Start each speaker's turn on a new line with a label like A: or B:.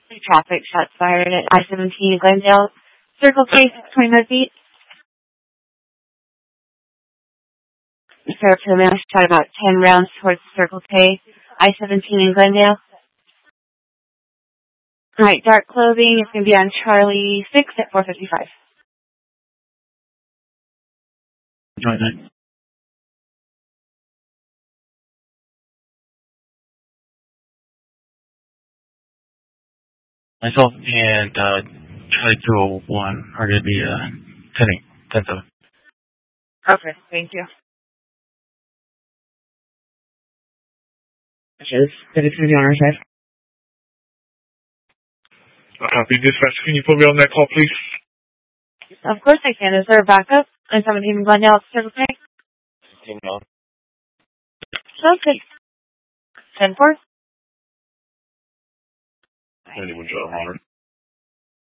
A: Traffic shots fired at I-17 Glendale. Circle K, 25 feet. Sir, to the man, shot about 10 rounds towards Circle K, I-17 in Glendale. Alright, dark clothing is going to be on Charlie 6 at 4:55.
B: Joint 9. Myself and Charlie 201 are going to be 10-7.
A: Okay, thank you. That it's going to be on our side.
C: Copy. Dispatch, can you put me on that call, please?
A: Of course I can. Is there a backup? And 17 Glendale, Circle K?
B: 15 on.
A: Sounds good. 10-4.
C: Anyone, John Hunter.